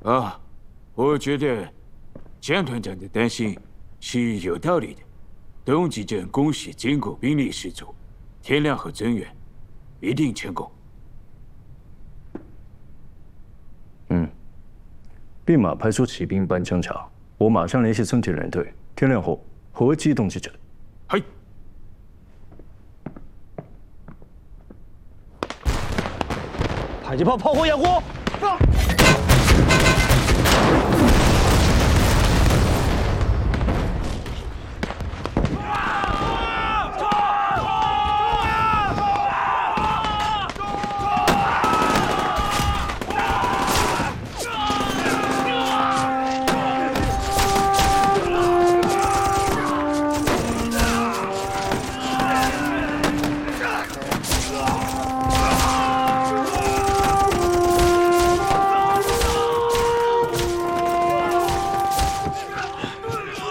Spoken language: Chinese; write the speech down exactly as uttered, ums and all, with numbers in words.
啊，我觉得江团长的担心是有道理的。东极镇攻势坚固，兵力十足，天亮后增援，一定成功。 嗯，兵马派出骑兵搬江桥，我马上联系村田人队，天亮后合击东极镇。 嘿。 迫击炮炮火掩护！